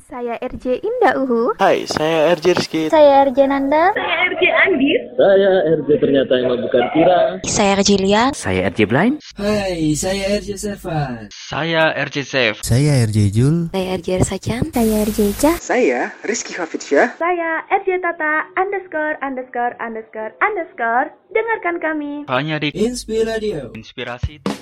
Saya RJ Indah Uhu. Hai, saya RJ Rizky. Saya RJ Nanda. Saya RJ Andis. Saya RJ ternyata yang bukan Kira. Saya RJ Lia. Saya RJ Blind. Hai, saya RJ Servan. Saya RJ Safe. Saya RJ Jul. Saya RJ Sajan. Saya RJ Cah. Saya Rizky Hafidsyah. Saya RJ Tata ______. Dengarkan kami Hanya di Inspiradio. Inspirasi.